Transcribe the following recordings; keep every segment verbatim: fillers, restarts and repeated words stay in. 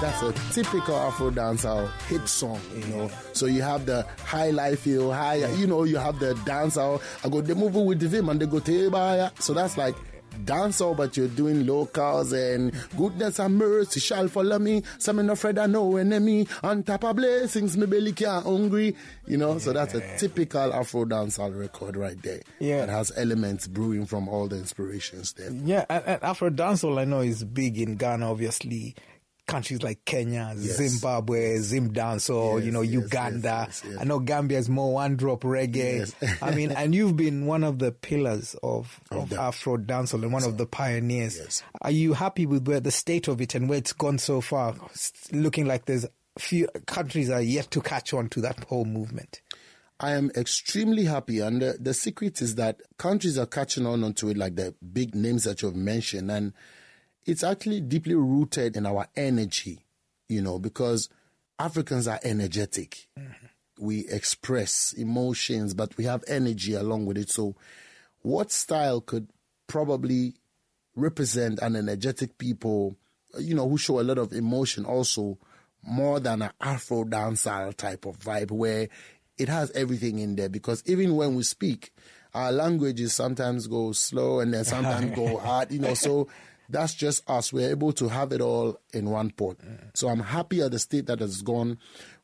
That's a typical Afro dancehall hit song, you know. So you have the high life feel, high, you know, you have the dancehall. I go, they move with the vim and they go to so that's like dancehall, but you're doing locals and goodness and mercy shall follow me. Some in afraid I no enemy. On top of blessings, my belly can't hungry. You know, yeah. So that's a typical Afro dancehall record right there. Yeah. That has elements brewing from all the inspirations there. Yeah, and, and Afro dancehall I know is big in Ghana, obviously. Countries like Kenya, yes. Zimbabwe, Zim dancehall, yes, you know, yes, Uganda. yes, yes, yes. I know Gambia is more one drop reggae. Yes. I mean, and you've been one of the pillars of, of, of Afro dancehall and one so, of the pioneers. Yes. Are you happy with where the state of it and where it's gone so far? It's looking like there's few countries are yet to catch on to that whole movement. I am extremely happy, and the, the secret is that countries are catching on onto it, like the big names that you've mentioned, and it's actually deeply rooted in our energy, you know, because Africans are energetic. Mm-hmm. We express emotions, but we have energy along with it. So what style could probably represent an energetic people, you know, who show a lot of emotion also, more than an Afro dancehall type of vibe where it has everything in there? Because even when we speak, our languages sometimes go slow and then sometimes go hard, you know, so that's just us. We're able to have it all in one pot. Mm. So I'm happy at the state that has gone.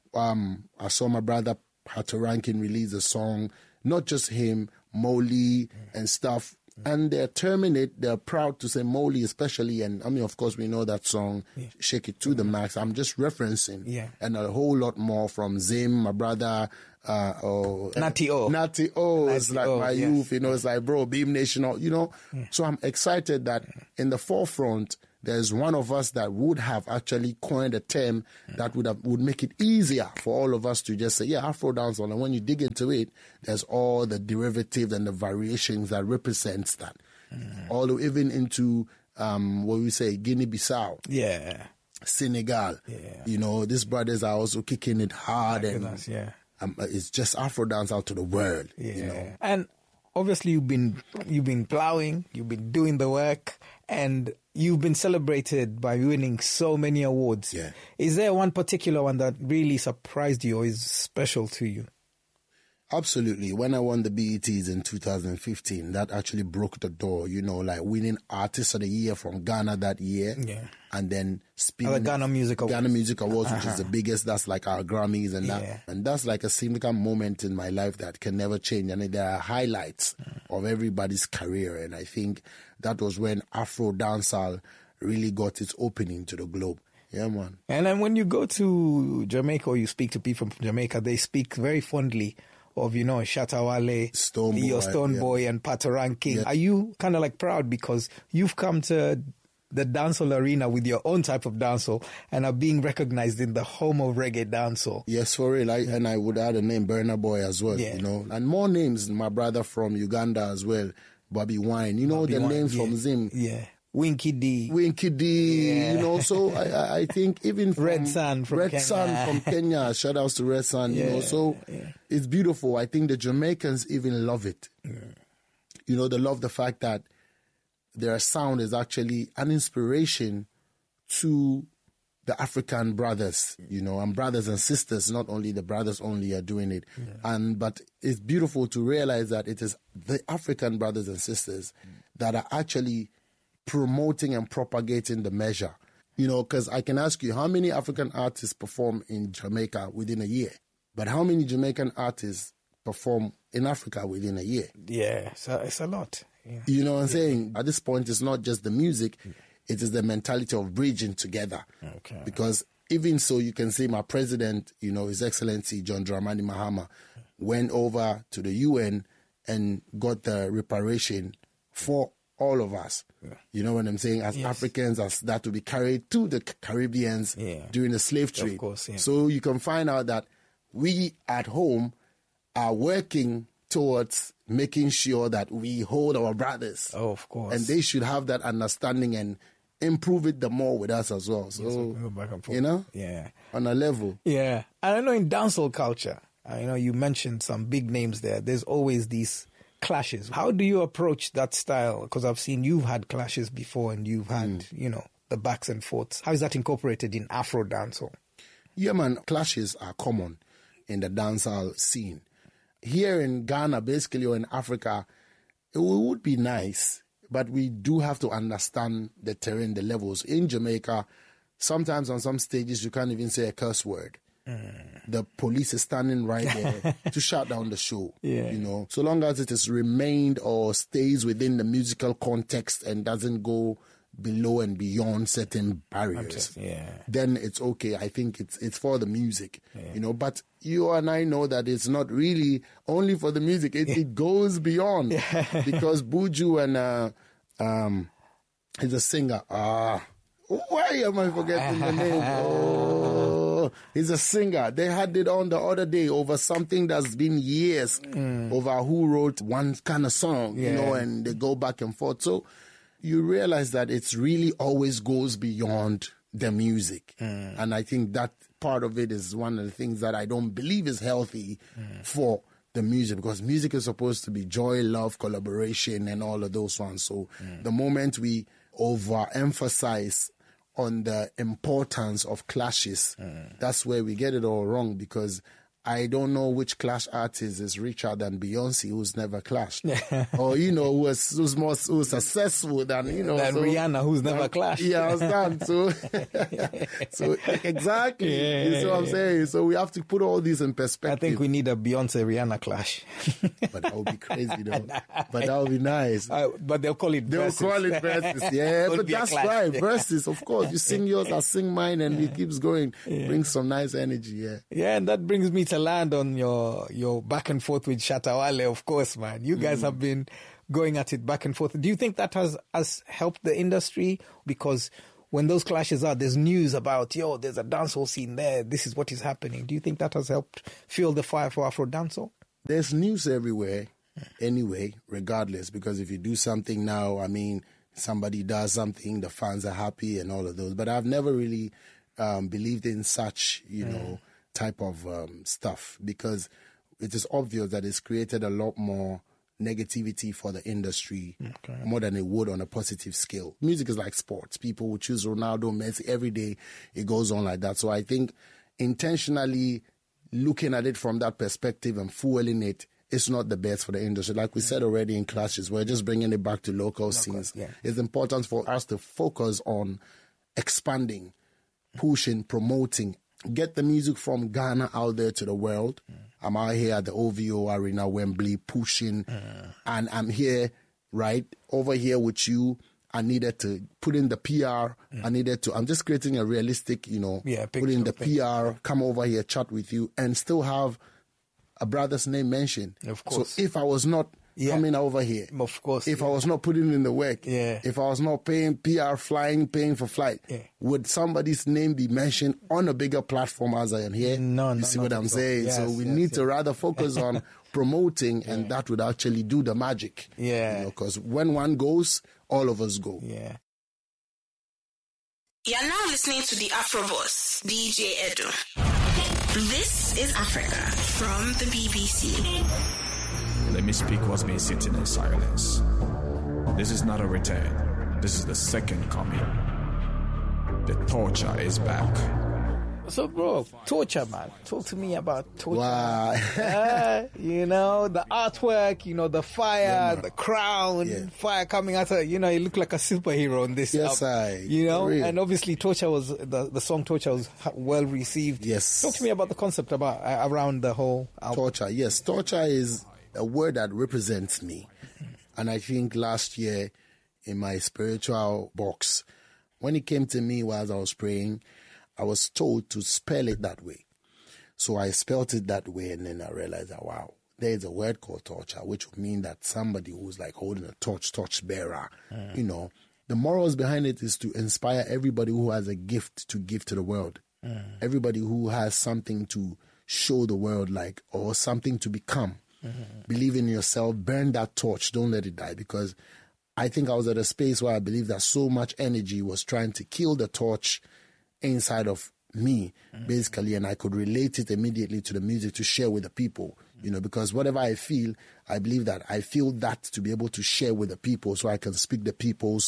Um, I saw my brother Patoranking release a song, not just him, Molly mm. and stuff. Mm. And they're terming it. They're proud to say Molly especially. And I mean, of course, we know that song, yeah. Shake It to the Max. I'm just referencing. Yeah. And a whole lot more from Zim, my brother. Uh, oh, Natty O. Natty O is like O, my yes. youth, you know, it's like, bro, Beam Nation, you know. Yeah. So I'm excited that yeah. in the forefront, there's one of us that would have actually coined a term yeah. that would have would make it easier for all of us to just say, yeah, Afro dancehall. And when you dig into it, there's all the derivatives and the variations that represents that. Mm. All the, even into, um, what we say, Guinea-Bissau. Yeah. Senegal. Yeah. You know, these brothers are also kicking it hard. My and goodness, yeah. Um, it's just Afro dance out to the world, yeah. you know. And obviously, you've been you've been plowing, you've been doing the work, and you've been celebrated by winning so many awards. Yeah. Is there one particular one that really surprised you or is special to you? Absolutely. When I won the B E Ts in two thousand fifteen, that actually broke the door, you know, like winning Artist of the Year from Ghana that year. Yeah. And then spinning the Ghana Music Awards. Ghana Music Awards, Uh-huh. which is the biggest. That's like our Grammys and Yeah. that. And that's like a significant moment in my life that can never change. And there are highlights mm. of everybody's career. And I think that was when Afro dancehall really got its opening to the globe. Yeah, man. And then when you go to Jamaica or you speak to people from Jamaica, they speak very fondly of, you know, Shatta Wale, Stonebwoy, your Stonebwoy yeah. and Patoranking. Yeah. Are you kind of like proud because you've come to the dancehall arena with your own type of dancehall and are being recognized in the home of reggae dancehall? Yes, for real. I, yeah. And I would add a name, Burna Boy as well, yeah. you know. And more names, my brother from Uganda as well, Bobby Wine. You know, Bobby the Wine, names yeah. from Zim. Yeah. Winky D. Winky D, yeah. you know, so I, I think even from Red Sun from Red Kenya. Sun from Kenya, shout outs to Red Sun, yeah. you know, so yeah. it's beautiful. I think the Jamaicans even love it. Yeah. You know, they love the fact that their sound is actually an inspiration to the African brothers, you know, and brothers and sisters, not only the brothers only are doing it. Yeah. And but it's beautiful to realize that it is the African brothers and sisters mm. that are actually promoting and propagating the measure. You know, because I can ask you, how many African artists perform in Jamaica within a year? But how many Jamaican artists perform in Africa within a year? Yeah, it's a, it's a lot. Yeah. You know what I'm saying? At this point, it's not just the music. It is the mentality of bridging together. Okay. Because even so, you can see my president, you know, His Excellency John Dramani Mahama, went over to the U N and got the reparation for all of us. Yeah. You know what I'm saying? As yes. Africans, as that to be carried to the Caribbeans yeah. during the slave trade. Of course, yeah. So you can find out that we at home are working towards making sure that we hold our brothers. Oh, of course. And they should have that understanding and improve it the more with us as well. So, yes, we'll go back and forth. You know? Yeah. On a level. Yeah. And I know in dancehall culture, I know you mentioned some big names there. There's always these clashes. How do you approach that style? Because I've seen you've had clashes before and you've had, mm. you know, the backs and forths? How is that incorporated in Afro dancehall? Yeah, man, clashes are common in the dancehall scene. Here in Ghana, basically, or in Africa, it would be nice, but we do have to understand the terrain, the levels. In Jamaica, sometimes on some stages, you can't even say a curse word. Mm. The police is standing right there to shut down the show. Yeah. You know, so long as it has remained or stays within the musical context and doesn't go below and beyond certain barriers, yeah. then it's okay. I think it's it's for the music, yeah. you know. But you and I know that it's not really only for the music. It, yeah. it goes beyond yeah. because Buju and uh, um, he's a singer. Ah, why am I forgetting the name? Oh, he's a singer. They had it on the other day over something that's been years mm. over who wrote one kind of song, yeah. you know, and they go back and forth. So you realize that it's really always goes beyond the music. Mm. And I think that part of it is one of the things that I don't believe is healthy mm. for the music, because music is supposed to be joy, love, collaboration, and all of those ones. So mm. the moment we overemphasize on the importance of clashes, mm. that's where we get it all wrong, because I don't know which clash artist is richer than Beyonce, who's never clashed, or you know, who was who's more who's successful than you know than so, Rihanna, who's never that, clashed. Yeah, I understand. So, so exactly. Yeah, you see what I'm saying? So we have to put all these in perspective. I think we need a Beyonce Rihanna clash. But that would be crazy, though. But that would be nice. Uh, but they'll call it. They'll verses. call it verses. Yeah, but that's right. Verses, of course. You sing yours, I sing mine, and it keeps going. Yeah. Brings some nice energy. Yeah. Yeah, and that brings me to land on your. Your back and forth with Shatta Wale, of course, man. You guys mm. have been going at it back and forth. Do you think that has, has helped the industry? Because when those clashes are, there's news about, yo, there's a dancehall scene there. This is what is happening. Do you think that has helped fuel the fire for Afro dancehall? There's news everywhere anyway, regardless, because if you do something now, I mean, somebody does something, the fans are happy and all of those. But I've never really um, believed in such, you mm. know, type of um, stuff, because it is obvious that it's created a lot more negativity for the industry, okay. more than it would on a positive scale. Music is like sports. People will choose Ronaldo, Messi every day. It goes on like that. So I think intentionally looking at it from that perspective and fueling it is not the best for the industry. Like we said already in clashes, we're just bringing it back to local, local scenes. Yeah. It's important for us to focus on expanding, pushing, promoting, get the music from Ghana out there to the world. Mm. I'm out here at the O V O Arena, Wembley, pushing. Mm. And I'm here, right, over here with you. I needed to put in the P R. Mm. I needed to, I'm just creating a realistic, you know, yeah, put in the P R, come over here, chat with you, and still have a brother's name mentioned. Of course. So if I was not yeah. coming over here, of course, if yeah. I was not putting in the work, yeah. if I was not paying P R, flying, paying for flight, yeah. would somebody's name be mentioned on a bigger platform as I am here? No, you no, see what I'm saying? Yes, so we yes, need yes. to rather focus on promoting, yeah. and that would actually do the magic. Yeah. Because you know, when one goes, all of us go. Yeah. You're now listening to the Afro Boss, D J Edo. This is Africa from the B B C. Let me speak what's been sitting in silence. This is not a return. This is the second coming. The torture is back. So, bro, torture, man. Talk to me about torture. Wow. uh, you know, the artwork, you know, the fire, yeah, the crown, yeah. fire coming out of, you know, you look like a superhero in this. Yes, album, I. You know, and obviously Torture was, the, the song Torture was well received. Yes. Talk to me about the concept about uh, around the whole album. Torture, yes. Torture is a word that represents me. And I think last year in my spiritual box, when it came to me while I was praying, I was told to spell it that way. So I spelled it that way, and then I realized that, wow, there is a word called torture, which would mean that somebody who's like holding a torch, torch bearer, mm. you know. The morals behind it is to inspire everybody who has a gift to give to the world. Mm. Everybody who has something to show the world, like, or something to become. Mm-hmm. Believe in yourself, burn that torch, don't let it die, because I think I was at a space where I believe that so much energy was trying to kill the torch inside of me, mm-hmm. basically, and I could relate it immediately to the music to share with the people, mm-hmm. you know, because whatever I feel, I believe that I feel that to be able to share with the people so I can speak the people's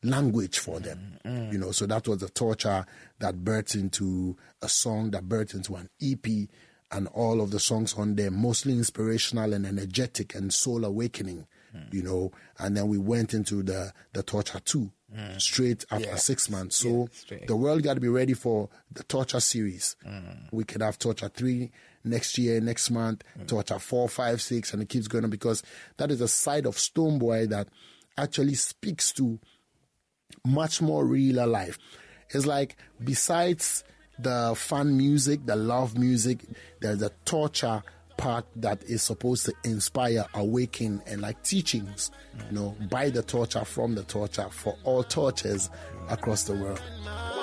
language for them. Mm. You know, so that was the Torture that birthed into a song, that birthed into an E P, and all of the songs on there, mostly inspirational and energetic and soul awakening, mm. you know. And then we went into the, the Torture two mm. straight after yeah. six months. So yeah, the world got to be ready for the Torture series. Mm. We could have Torture three next year, next month, mm. Torture four, five, six, and it keeps going on, because that is a side of Stonebwoy that actually speaks to much more realer life. It's like, besides the fun music, the love music, there's a torture part that is supposed to inspire, awaken, and like teachings, you know, by the torture, from the torture, for all tortures across the world.